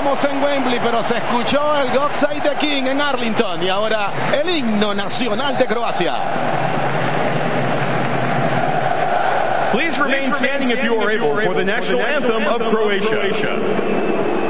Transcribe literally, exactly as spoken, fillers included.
estamos en Wembley, pero se escuchó el God Save the King en Arlington y ahora el himno nacional de Croacia. Please remain standing if you are able for the national anthem of Croatia.